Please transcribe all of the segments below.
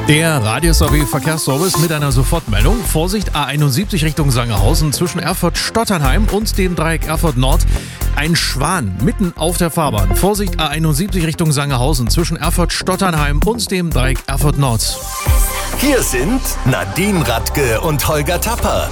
Der Radio-SAW-Verkehrsservice mit einer Sofortmeldung. Vorsicht, A71 Richtung Sangerhausen zwischen Erfurt-Stotternheim und dem Dreieck Erfurt-Nord. Ein Schwan mitten auf der Fahrbahn. Vorsicht, A71 Richtung Sangerhausen zwischen Erfurt-Stotternheim und dem Dreieck Erfurt-Nord. Hier sind Nadine Radke und Holger Tapper.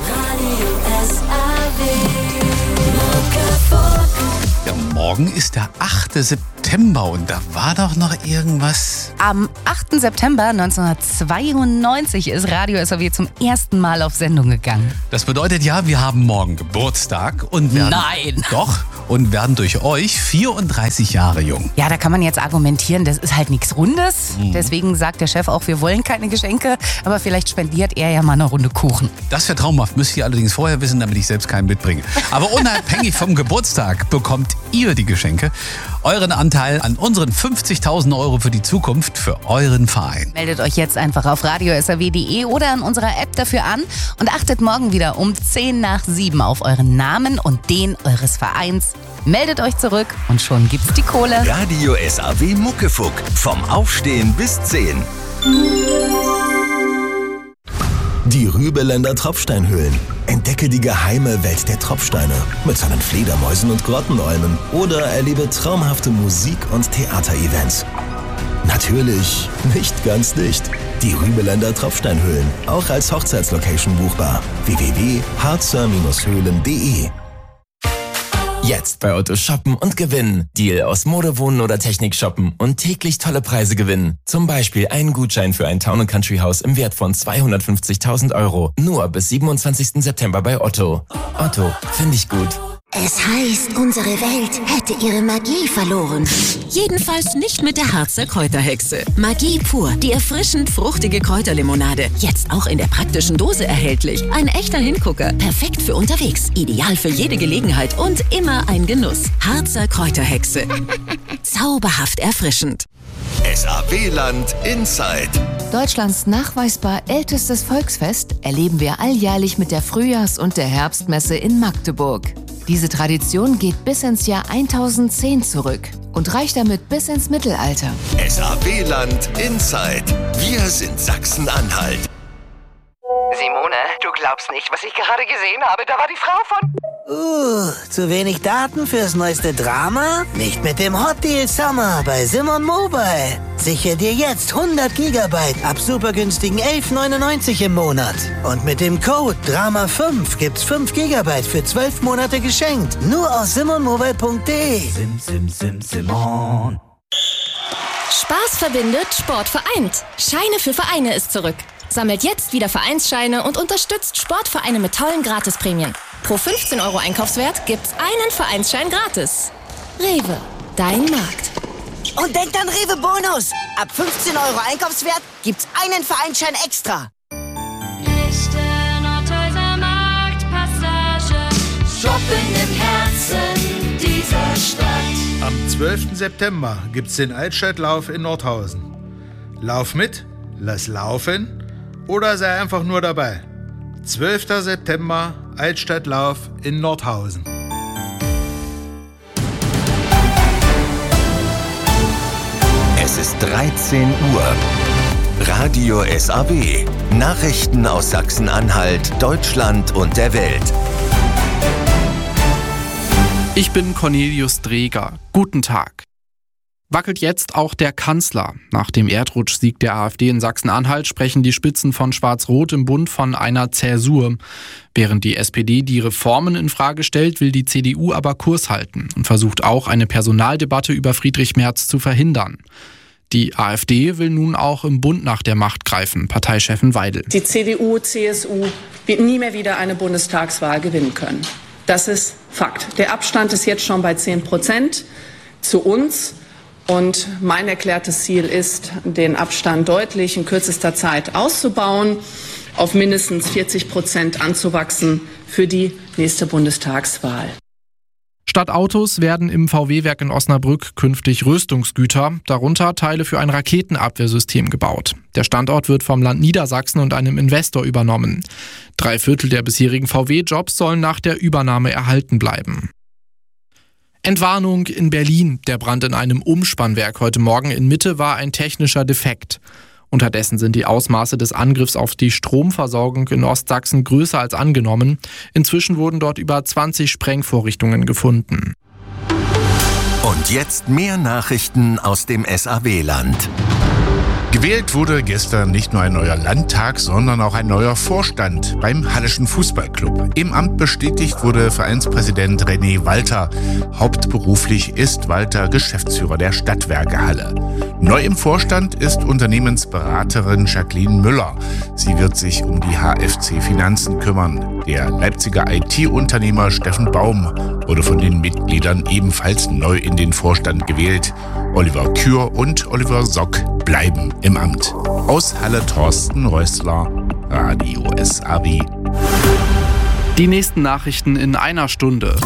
Ja, morgen ist der 8. September und da war doch noch irgendwas. Am 8. September 1992 ist Radio SAW zum ersten Mal auf Sendung gegangen. Das bedeutet ja, wir haben morgen Geburtstag und werden... Nein! Doch, und werden durch euch 34 Jahre jung. Ja, da kann man jetzt argumentieren, das ist halt nichts Rundes. Deswegen sagt der Chef auch, wir wollen keine Geschenke, aber vielleicht spendiert er ja mal eine Runde Kuchen. Das wäre traumhaft, müsst ihr allerdings vorher wissen, damit ich selbst keinen mitbringe. Aber unabhängig vom Geburtstag bekommt ihr die Geschenke. Euren Anteil an unseren 50.000 Euro für die Zukunft für euren Verein. Meldet euch jetzt einfach auf radiosaw.de oder an unserer App dafür an und achtet morgen wieder um 6:50 auf euren Namen und den eures Vereins. Meldet euch zurück und schon gibt's die Kohle. Radio SAW Muckefuck. Vom Aufstehen bis 10. Die Rübeländer Tropfsteinhöhlen. Entdecke die geheime Welt der Tropfsteine mit seinen Fledermäusen und Grottenolmen oder erlebe traumhafte Musik- und Theaterevents. Natürlich nicht ganz dicht. Die Rübeländer Tropfsteinhöhlen, auch als Hochzeitslocation buchbar. www.harzer-höhlen.de. Jetzt bei Otto shoppen und gewinnen. Deal aus Mode, Wohnen oder Technik shoppen und täglich tolle Preise gewinnen. Zum Beispiel einen Gutschein für ein Town & Country Haus im Wert von 250.000 Euro. Nur bis 27. September bei Otto. Otto, finde ich gut. Es heißt, unsere Welt hätte ihre Magie verloren. Jedenfalls nicht mit der Harzer Kräuterhexe. Magie pur, die erfrischend fruchtige Kräuterlimonade. Jetzt auch in der praktischen Dose erhältlich. Ein echter Hingucker. Perfekt für unterwegs. Ideal für jede Gelegenheit und immer ein Genuss. Harzer Kräuterhexe. Zauberhaft erfrischend. SAW-Land Inside. Deutschlands nachweisbar ältestes Volksfest erleben wir alljährlich mit der Frühjahrs- und der Herbstmesse in Magdeburg. Diese Tradition geht bis ins Jahr 1010 zurück und reicht damit bis ins Mittelalter. SAW-Land Inside. Wir sind Sachsen-Anhalt. Simone, du glaubst nicht, was ich gerade gesehen habe. Da war die Frau von... Zu wenig Daten fürs neueste Drama? Nicht mit dem Hot Deal Summer bei Simon Mobile. Sichere dir jetzt 100 Gigabyte ab supergünstigen 11,99 im Monat. Und mit dem Code DRAMA5 gibt's 5 Gigabyte für 12 Monate geschenkt. Nur auf simonmobile.de. Simon. Spaß verbindet, Sport vereint. Scheine für Vereine ist zurück. Sammelt jetzt wieder Vereinsscheine und unterstützt Sportvereine mit tollen Gratisprämien. Pro 15 Euro Einkaufswert gibt's einen Vereinsschein gratis. Rewe, dein Markt. Und denkt an Rewe Bonus. Ab 15 Euro Einkaufswert gibt's einen Vereinsschein extra. Echte Nordhäuser Marktpassage. Shopping im Herzen dieser Stadt. Am 12. September gibt's den Altstadtlauf in Nordhausen. Lauf mit, lass laufen oder sei einfach nur dabei. 12. September, Altstadtlauf in Nordhausen. Es ist 13 Uhr. Radio SAW. Nachrichten aus Sachsen-Anhalt, Deutschland und der Welt. Ich bin Cornelius Dreger. Guten Tag. Wackelt jetzt auch der Kanzler? Nach dem Erdrutschsieg der AfD in Sachsen-Anhalt sprechen die Spitzen von Schwarz-Rot im Bund von einer Zäsur. Während die SPD die Reformen in Frage stellt, will die CDU aber Kurs halten und versucht auch, eine Personaldebatte über Friedrich Merz zu verhindern. Die AfD will nun auch im Bund nach der Macht greifen, Parteichefin Weidel. Die CDU, CSU wird nie mehr wieder eine Bundestagswahl gewinnen können. Das ist Fakt. Der Abstand ist jetzt schon bei 10% zu uns. Und mein erklärtes Ziel ist, den Abstand deutlich in kürzester Zeit auszubauen, auf mindestens 40% anzuwachsen für die nächste Bundestagswahl. Statt Autos werden im VW-Werk in Osnabrück künftig Rüstungsgüter, darunter Teile für ein Raketenabwehrsystem gebaut. Der Standort wird vom Land Niedersachsen und einem Investor übernommen. 3/4 der bisherigen VW-Jobs sollen nach der Übernahme erhalten bleiben. Entwarnung in Berlin. Der Brand in einem Umspannwerk heute Morgen in Mitte war ein technischer Defekt. Unterdessen sind die Ausmaße des Angriffs auf die Stromversorgung in Ostsachsen größer als angenommen. Inzwischen wurden dort über 20 Sprengvorrichtungen gefunden. Und jetzt mehr Nachrichten aus dem SAW-Land. Gewählt wurde gestern nicht nur ein neuer Landtag, sondern auch ein neuer Vorstand beim Halleschen Fußballclub. Im Amt bestätigt wurde Vereinspräsident René Walter. Hauptberuflich ist Walter Geschäftsführer der Stadtwerke Halle. Neu im Vorstand ist Unternehmensberaterin Jacqueline Müller. Sie wird sich um die HFC Finanzen kümmern. Der Leipziger IT-Unternehmer Steffen Baum wurde von den Mitgliedern ebenfalls neu in den Vorstand gewählt. Oliver Kür und Oliver Sock bleiben im Amt. Aus Halle Thorsten Rössler, Radio SAW. Die nächsten Nachrichten in einer Stunde.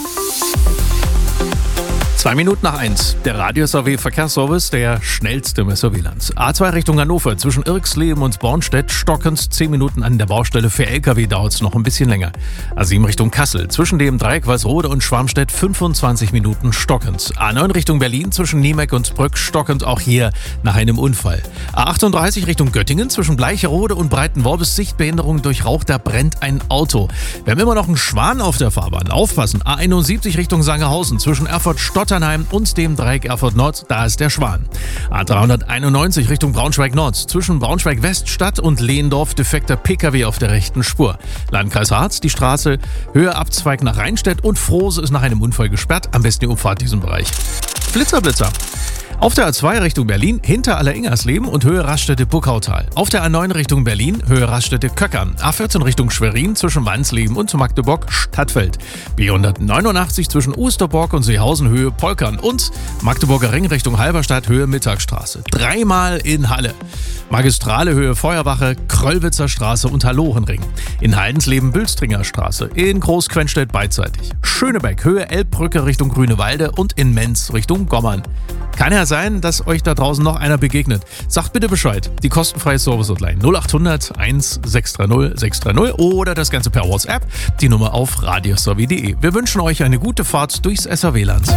2 Minuten nach 1. Der Radio SAW Verkehrsservice, der schnellste im SAW-Land. A2 Richtung Hannover, zwischen Irxleben und Bornstedt, stockend 10 Minuten an der Baustelle. Für LKW dauert es noch ein bisschen länger. A7 Richtung Kassel, zwischen dem Dreieck Walsrode und Schwarmstedt, 25 Minuten stockend. A9 Richtung Berlin, zwischen Niemeck und Brück, stockend, auch hier nach einem Unfall. A38 Richtung Göttingen, zwischen Bleicherode und Breitenworbis, Sichtbehinderung durch Rauch, da brennt ein Auto. Wir haben immer noch einen Schwan auf der Fahrbahn. Aufpassen. A71 Richtung Sangerhausen, zwischen Erfurt-Stotternheim und dem Dreieck Erfurt-Nord, da ist der Schwan. A391 Richtung Braunschweig-Nord, zwischen Braunschweig-Weststadt und Lehndorf, defekter PKW auf der rechten Spur. Landkreis Harz, die Straße, Höhe Abzweig nach Rheinstedt und Frohse ist nach einem Unfall gesperrt, am besten die Umfahrt diesem Bereich. Blitzer. Auf der A2 Richtung Berlin, hinter Alleringersleben und Höhe Raststätte-Buckautal. Auf der A9 Richtung Berlin, Höhe Raststätte-Köckern. A14 Richtung Schwerin, zwischen Wansleben und Magdeburg-Stadtfeld. B189 zwischen Osterborg und Seehausen, Höhe Polkern. Und Magdeburger Ring Richtung Halberstadt, Höhe Mittagstraße. 3-mal in Halle. Magistrale Höhe Feuerwache, Kröllwitzer Straße und Hallorenring. In Haldensleben Bülstringer Straße. In Großquenstedt beidseitig. Schönebeck Höhe Elbbrücke Richtung Grünewalde und in Menz Richtung Gommern. Kann ja sein, dass euch da draußen noch einer begegnet. Sagt bitte Bescheid. Die kostenfreie Service-Hotline 0800 1630 630 oder das Ganze per WhatsApp. Die Nummer auf radiosaw.de. Wir wünschen euch eine gute Fahrt durchs SAW-Land.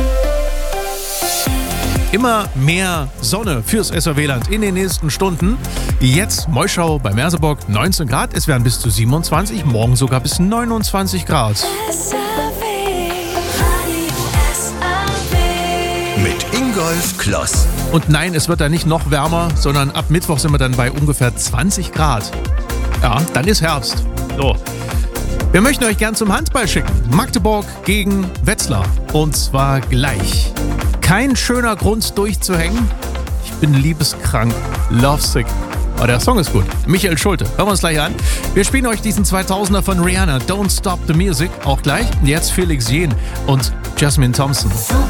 Immer mehr Sonne fürs SAW-Land in den nächsten Stunden. Jetzt Moischau bei Merseburg 19 Grad. Es werden bis zu 27, morgen sogar bis 29 Grad. Mit Ingolf Kloss. Und nein, es wird dann nicht noch wärmer, sondern ab Mittwoch sind wir dann bei ungefähr 20 Grad. Ja, dann ist Herbst. So. Wir möchten euch gern zum Handball schicken. Magdeburg gegen Wetzlar. Und zwar gleich. Kein schöner Grund durchzuhängen. Ich bin liebeskrank. Lovesick. Aber der Song ist gut. Michael Schulte. Hören wir uns gleich an. Wir spielen euch diesen 2000er von Rihanna. Don't Stop the Music. Auch gleich. Jetzt Felix Jähn und Jasmine Thompson.